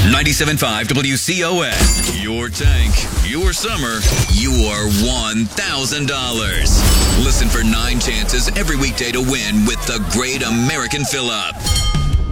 97.5 WCOS. Your tank, your summer, your $1,000. Listen for 9 chances every weekday to win with the Great American Fill-Up.